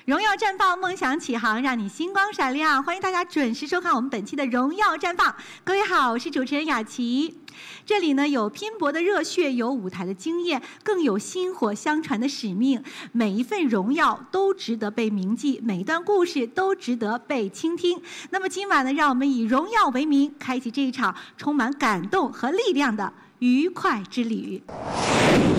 荣耀绽放，梦想起航，让你星光闪亮。欢迎大家准时收看我们本期的《荣耀绽放》。各位好，我是主持人雅琪。这里呢有拼搏的热血，有舞台的经验，更有薪火相传的使命。每一份荣耀都值得被铭记，每一段故事都值得被倾听。那么今晚呢，让我们以荣耀为名，开启这一场充满感动和力量的愉快之旅。